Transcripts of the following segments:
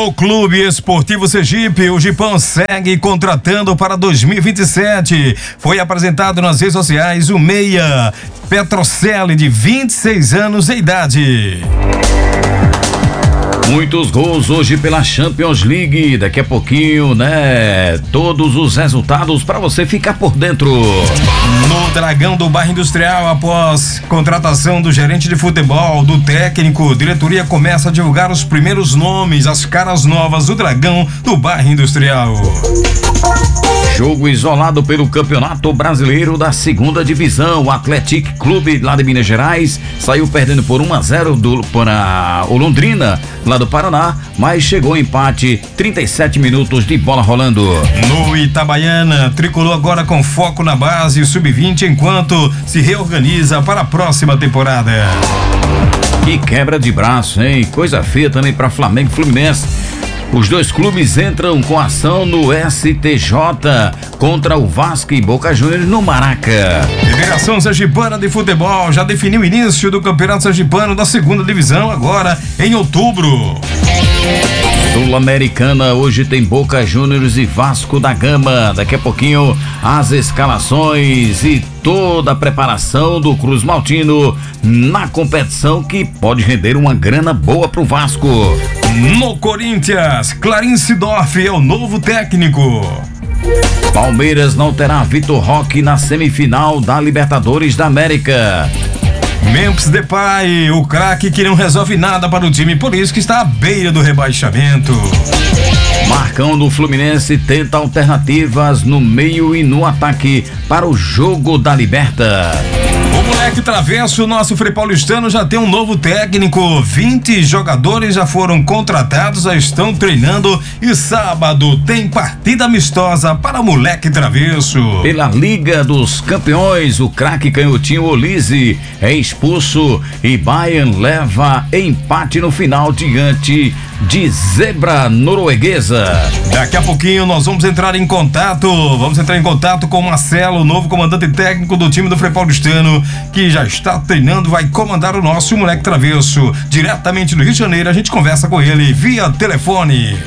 No Clube Esportivo Sergipe, o Gipão segue contratando para 2027. Foi apresentado nas redes sociais o meia Petrocelli, de 26 anos de idade. Muitos gols hoje pela Champions League. Daqui a pouquinho, né? Todos os resultados para você ficar por dentro. No Dragão do Bairro Industrial, após contratação do gerente de futebol, do técnico, diretoria começa a divulgar os primeiros nomes, as caras novas do Dragão do Bairro Industrial. Jogo isolado pelo Campeonato Brasileiro da Segunda Divisão. O Atlético Clube lá de Minas Gerais saiu perdendo por 1-0 para o Londrina, lá do Paraná, mas chegou ao empate, 37 minutos de bola rolando. No Itabaiana, Tricolor agora com foco na base sub-20, enquanto se reorganiza para a próxima temporada. Que quebra de braço, hein? Coisa feia também para Flamengo e Fluminense. Os dois clubes entram com ação no STJ contra o Vasco e Boca Juniors no Maraca. Federação Sergipana de Futebol já definiu o início do Campeonato Sergipano da Segunda Divisão agora em outubro. Sul-Americana, hoje tem Boca Juniors e Vasco da Gama. Daqui a pouquinho as escalações e toda a preparação do Cruz Maltino na competição, que pode render uma grana boa pro Vasco. No Corinthians, Clarence Dorff é o novo técnico. Palmeiras não terá Vitor Roque na semifinal da Libertadores da América. Memphis Depay, o craque que não resolve nada para o time, por isso que está à beira do rebaixamento. Marcão do Fluminense tenta alternativas no meio e no ataque para o jogo da Liberta. O moleque travesso, nosso Frei Paulistano, já tem um novo técnico. 20 jogadores já foram contratados, já estão treinando, e sábado tem partida amistosa para o moleque travesso. Pela Liga dos Campeões, o craque canhotinho Olise é expulso e Bayern leva empate no final diante de Zebra Norueguesa. Daqui a pouquinho nós vamos entrar em contato com o Marcelo, novo comandante técnico do time do Frei Paulistano, que já está treinando, vai comandar o nosso moleque travesso diretamente do Rio de Janeiro. A gente conversa com ele via telefone.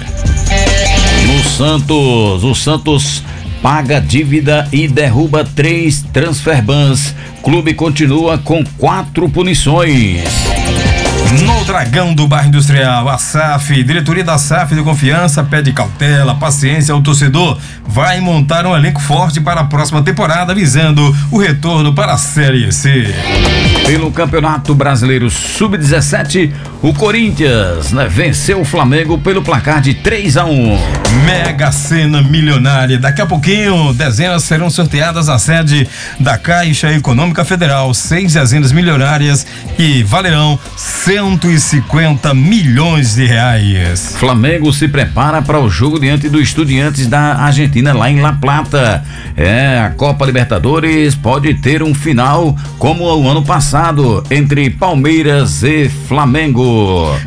O Santos paga dívida e derruba 3 transferbans. Clube continua com 4 punições. No Dragão do Bairro Industrial, a SAF, diretoria da SAF de Confiança, pede cautela, paciência ao torcedor. Vai montar um elenco forte para a próxima temporada, visando o retorno para a Série C. Pelo Campeonato Brasileiro Sub-17, o Corinthians, venceu o Flamengo pelo placar de 3-1. Mega Sena milionária. Daqui a pouquinho, dezenas serão sorteadas na sede da Caixa Econômica Federal. 6 dezenas milionárias que valerão 150 milhões de reais. Flamengo se prepara para o jogo diante do Estudiantes da Argentina, lá em La Plata. A Copa Libertadores pode ter um final como o ano passado, entre Palmeiras e Flamengo.